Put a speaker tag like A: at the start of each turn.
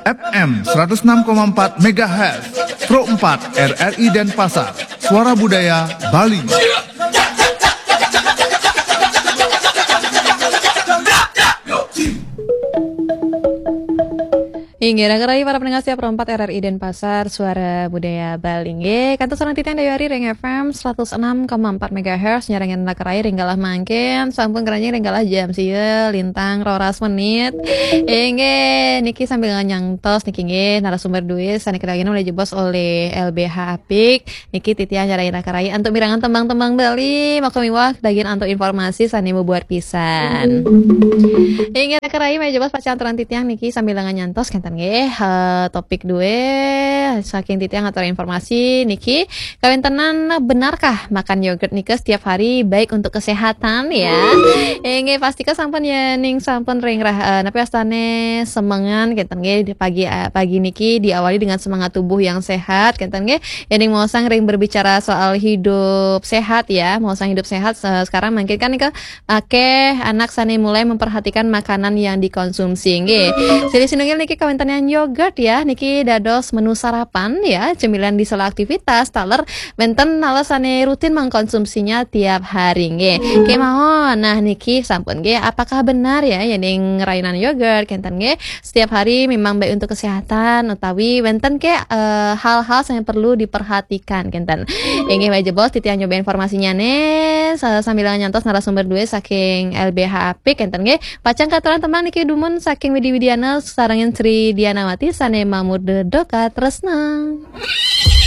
A: FM 106,4 MHz, Pro 4 RRI Denpasar, Suara Budaya Bali.
B: Hingga ngerai para pendengar siap Pro 4 RRI Denpasar, Suara Budaya Bali. Kantor sarang titian dari Ring FM 106,4 MHz nyarangan ngerai ringgalah mangken sampun keranya ringgalah jam sieu lintang roras menit. Niki sambil nyangtos niki narasumber duit sani kedagina oleh jebos oleh LBH Apik. Niki titian nyarain ngerai antuk mirangan tembang-tembang Bali makamiwah daging antuk informasi sani membuat pisan. Hingga ngerai mah jebos pacanturan titian niki sambil nyantos kenten topik dua saking titiang atau informasi niki kawin tenan benarkah makan yogurt nika setiap hari baik untuk kesehatan ya. Pastikan sampun ya ning sampun ring rah napi astane semangan kenten di pagi niki diawali dengan semangat tubuh yang sehat kenten ning mau sang ring berbicara soal hidup sehat ya. Mau sang hidup sehat sekarang mungkin kan nika anak sani mulai memperhatikan makanan yang dikonsumsi jadi sinunggil niki kawin tenan yogurt ya niki dados menu sarapan ya cemilan di sela aktivitas taler benten alasane rutin mengkonsumsinya tiap hari mohon nah niki sampun apakah benar ya ning rainan yogurt kenten setiap hari memang baik untuk kesehatan utawi benten hal-hal yang perlu diperhatikan kenten wae jebos titian nyoba informasinya sambil nyantos narasumber dua saking LBH Apik kenten pacang katuran teman niki dumun saking Widi Widiana sarangin Sri Dianawati sane mamur dedoka tresna.